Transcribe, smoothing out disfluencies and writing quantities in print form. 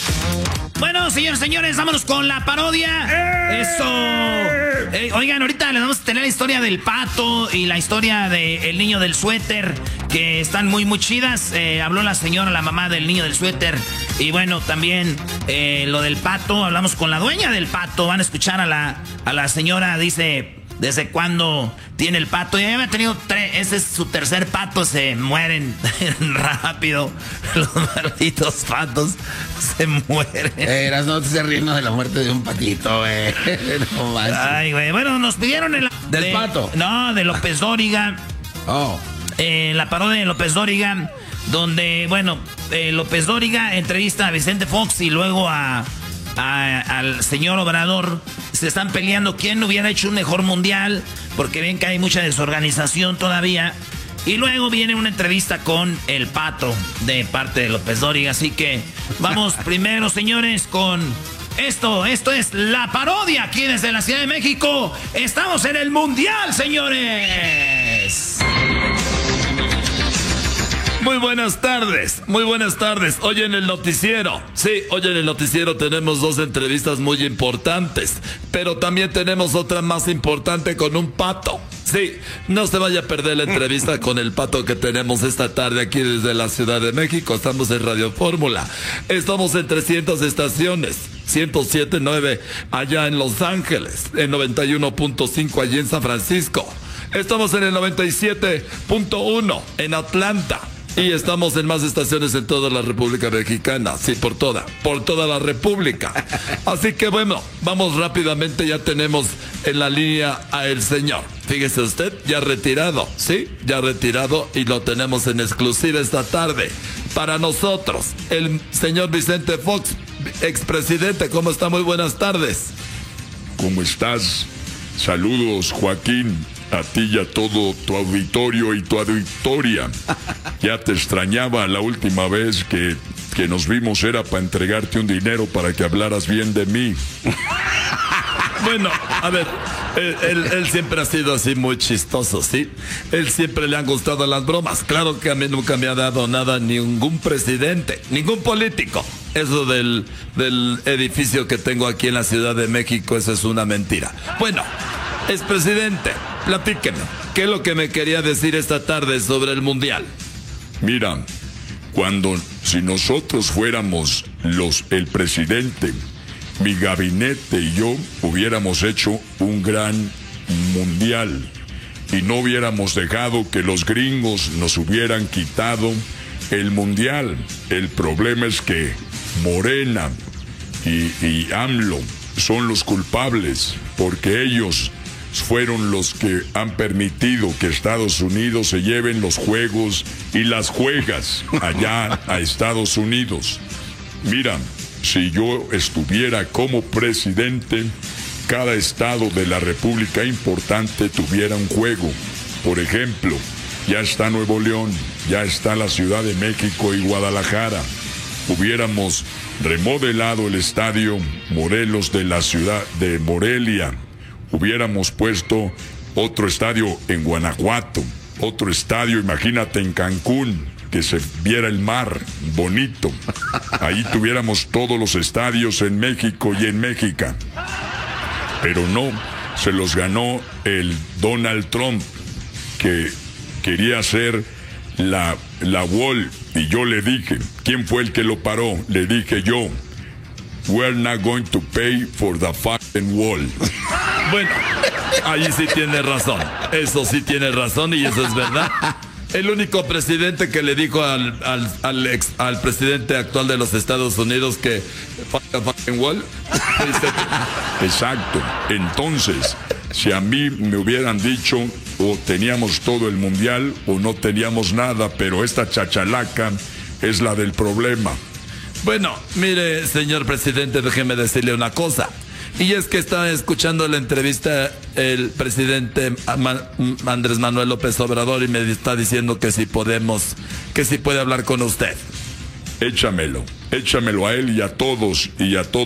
Bueno, señores, vámonos con la parodia. Eso. Oigan, ahorita les vamos a tener la historia del pato y la historia del niño del suéter, que están muy, muy chidas. Habló la mamá del niño del suéter. Y bueno, también lo del pato, hablamos con la dueña del pato. Van a escuchar a la señora, dice, ¿desde cuándo tiene el pato? Ya había tenido 3, ese es su tercer pato, se mueren rápido. Los malditos patos se mueren. No te estés riendo de la muerte de un patito, güey. No más. Ay, güey. Bueno, nos pidieron ¿Del pato? No, de López Dóriga. Oh. La parodia de López Dóriga, donde, bueno, López Dóriga entrevista a Vicente Fox y luego al señor Obrador. Se están peleando quién hubiera hecho un mejor mundial, porque ven que hay mucha desorganización todavía. Y luego viene una entrevista con el pato de parte de López Dóriga. Así que vamos primero, señores, con esto. Esto es la parodia aquí desde la Ciudad de México. Estamos en el Mundial, señores. Muy buenas tardes, muy buenas tardes. Hoy en el noticiero, tenemos 2 entrevistas muy importantes, pero también tenemos otra más importante con un pato. Sí, no se vaya a perder la entrevista con el pato que tenemos esta tarde aquí desde la Ciudad de México. Estamos en Radio Fórmula, estamos en 300 estaciones, 107.9 allá en Los Ángeles, en 91.5 allí en San Francisco. Estamos en el 97.1 en Atlanta. Y estamos en más estaciones en toda la República Mexicana. Sí, por toda la República. Así que bueno, vamos rápidamente. Ya tenemos en la línea a el señor. Fíjese usted, ya retirado. Sí, ya retirado. Y lo tenemos en exclusiva esta tarde. Para nosotros, el señor Vicente Fox, expresidente. ¿Cómo está? Muy buenas tardes. ¿Cómo estás? Saludos, Joaquín. A ti y a todo tu auditorio y tu auditoria. Ya te extrañaba. La última vez que nos vimos era para entregarte un dinero para que hablaras bien de mí. Bueno, a ver, él siempre ha sido así muy chistoso, ¿sí? Él siempre le han gustado las bromas. Claro que a mí nunca me ha dado nada ningún presidente, ningún político. Eso del edificio que tengo aquí en la Ciudad de México, eso es una mentira. Bueno, expresidente, platíqueme, ¿qué es lo que me quería decir esta tarde sobre el Mundial? Mira, si nosotros fuéramos el presidente, mi gabinete y yo hubiéramos hecho un gran mundial y no hubiéramos dejado que los gringos nos hubieran quitado el mundial. El problema es que Morena y AMLO son los culpables, porque ellos fueron los que han permitido que Estados Unidos se lleven los juegos y las juegas allá a Estados Unidos. Mira, si yo estuviera como presidente, cada estado de la República importante tuviera un juego. Por ejemplo, ya está Nuevo León, ya está la Ciudad de México y Guadalajara. Hubiéramos remodelado el estadio Morelos de la ciudad de Morelia. Hubiéramos puesto otro estadio en Guanajuato, otro estadio, imagínate, en Cancún, que se viera el mar bonito. Ahí tuviéramos todos los estadios en México y en México. Pero no, se los ganó el Donald Trump, que quería hacer la wall, y yo le dije, ¿quién fue el que lo paró? Le dije yo, we're not going to pay for the fucking wall. Bueno, ahí sí tiene razón. Eso sí tiene razón y eso es verdad. El único presidente que le dijo al presidente actual de los Estados Unidos que fucking wall. Exacto. Entonces, si a mí me hubieran dicho, o teníamos todo el mundial o no teníamos nada, pero esta chachalaca es la del problema. Bueno, mire, señor presidente, déjeme decirle una cosa. Y es que está escuchando la entrevista el presidente Andrés Manuel López Obrador y me está diciendo que si puede hablar con usted. Échamelo a él y a todos